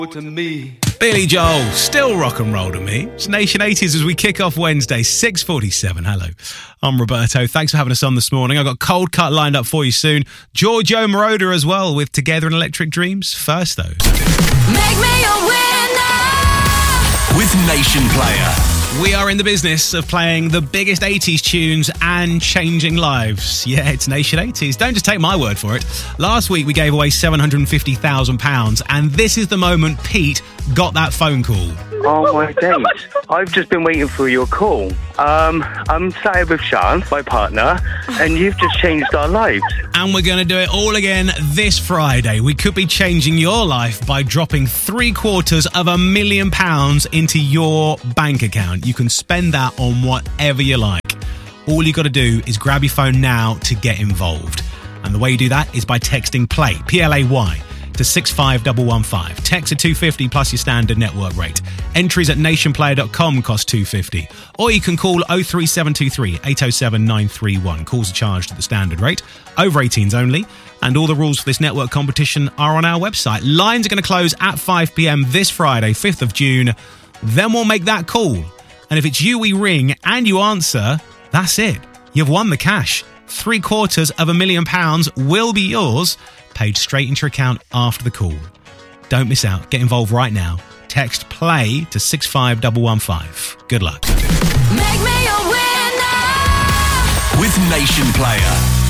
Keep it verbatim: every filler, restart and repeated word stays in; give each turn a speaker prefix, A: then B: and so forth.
A: to me.
B: Billy Joel, still rock and roll to me. It's Nation eighties as we kick off Wednesday, six forty-seven. Hello, I'm Roberto. Thanks for having us on this morning. I've got Cold Cut lined up for you soon. Giorgio Moroder as well with Together in Electric Dreams. First, though.
C: Make me a winner
D: with Nation Player.
B: We are in the business of playing the biggest eighties tunes and changing lives. Yeah, it's Nation eighties. Don't just take my word for it. Last week we gave away seven hundred fifty thousand pounds, and this is the moment Pete got that phone call.
E: Oh my days. I've just been waiting for your call. Um, I'm sat here with Sean, my partner, and you've just changed our lives.
B: And we're going to do it all again this Friday. We could be changing your life by dropping three quarters of a million pounds into your bank account. You can spend that on whatever you like. All you got to do is grab your phone now to get involved. And the way you do that is by texting PLAY, P L A Y, to six five one one five. Text at two fifty plus your standard network rate. Entries at nation player dot com cost two fifty. Or you can call oh three seven two three, eight oh seven, nine three one. Calls are charged at the standard rate. Over eighteens only. And all the rules for this network competition are on our website. Lines are going to close at five p.m. this Friday, fifth of June. Then we'll make that call. And if it's you we ring and you answer, that's it. You've won the cash. Three quarters of a million pounds will be yours, paid straight into your account after the call. Don't miss out. Get involved right now. Text PLAY to six five one one five. Good luck.
C: Make me a winner
D: with Nation Player.